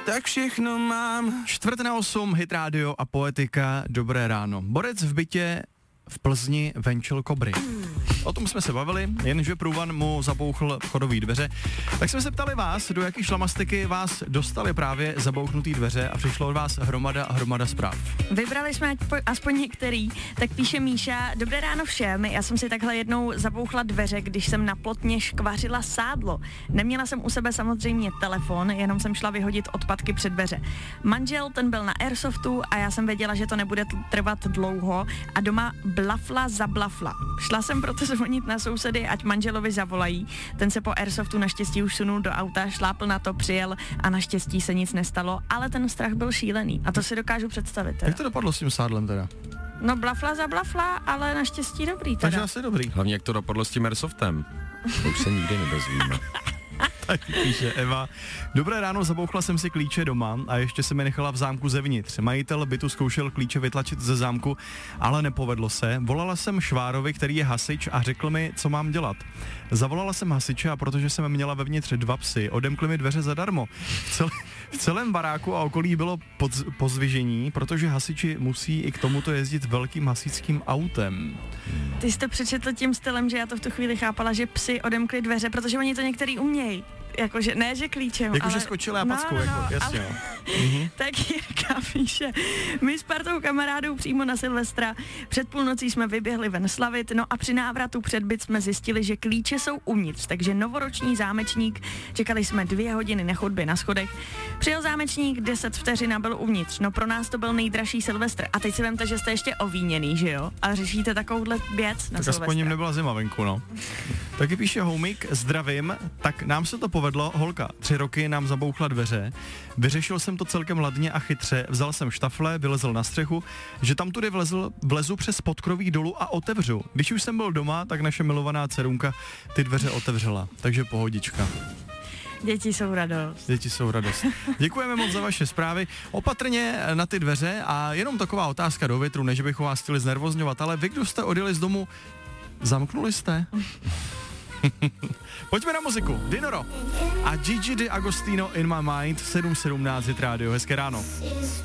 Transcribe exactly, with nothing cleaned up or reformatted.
tak všechno mám. Čtvrt na osm, Hit Radio a Poetika, dobré ráno. Borec v bytě v Plzni venčil kobry. O tom jsme se bavili, jenže průvan mu zabouchl vchodové dveře. Tak jsme se ptali vás, do jaký šlamastiky vás dostali právě zabouchnutý dveře a přišlo od vás hromada a hromada zpráv. Vybrali jsme aspoň některý, tak píše Míša, dobré ráno všem, já jsem si takhle jednou zabouchla dveře, když jsem na plotně škvařila sádlo. Neměla jsem u sebe samozřejmě telefon, jenom jsem šla vyhodit odpadky před dveře. Manžel, ten byl na Airsoftu a já jsem věděla, že to nebude trvat dlouho a doma blafla za blafla. Šla jsem proto zvonit na sousedy, ať manželovi zavolají. Ten se po Airsoftu naštěstí už sunul do auta, šlápl na to, přijel a naštěstí se nic nestalo, ale ten strach byl šílený a to si dokážu představit. Teda. Jak to dopadlo s tím sádlem teda? No blafla za blafla, ale naštěstí dobrý teda. Takže asi dobrý. Hlavně jak to dopadlo s tím Airsoftem. To už se nikdy nedozvíme. Tak píše Eva. Dobré ráno, zabouchla jsem si klíče doma a ještě se mi nechala v zámku zevnitř. Majitel bytu zkoušel klíče vytlačit ze zámku, ale nepovedlo se. Volala jsem švárovi, který je hasič a řekl mi, co mám dělat. Zavolala jsem hasiče a protože jsem měla vevnitř dva psy, odemkli mi dveře zadarmo. V, cel, v celém baráku a okolí bylo pod, pozvižení, protože hasiči musí i k tomuto jezdit velkým hasičským autem. Ty jste přečetl tím stylem, že já to v tu chvíli chápala, že psy odemkli dveře, protože oni to některý umějí. Jakože, ne, že klíčem, Jakože ale... skočili a packou, no, no, jako, jasně. Ale... Mhm. Tak Jirka píše, my s partou kamarádů přímo na Silvestra před půlnocí jsme vyběhli ven slavit, no a při návratu před byt jsme zjistili, že klíče jsou uvnitř, takže novoroční zámečník, čekali jsme dvě hodiny na chodbě na schodech, přijel zámečník, deset vteřin a byl uvnitř, no pro nás to byl nejdražší Silvestr a teď si vemte, že jste ještě ovíněný, že jo, a řešíte takovouhle věc na tak Silvestra. aspoň jim nebyla zima venku, no. Taky píše Homik, zdravím, tak nám se to povedlo, holka, tři roky nám zabouchla dveře, vyřešil jsem to celkem ladně a chytře, vzal jsem štafle, vylezl na střechu, že tam tudy vlezl, vlezu přes podkroví dolů a otevřu. Když už jsem byl doma, tak naše milovaná dcerunka ty dveře otevřela, takže pohodička. Děti jsou radost. Děti jsou radost. Děkujeme moc za vaše zprávy. Opatrně na ty dveře a jenom taková otázka do větru, než bychom vás chtěli znervozňovat, ale vy, kdo jste odjeli z domu, zamknuli jste? Pojďme na muziku. Dinoro a Gigi D'Agostino In My Mind, sedm sedmnáct Hit Radio. Hezké ráno.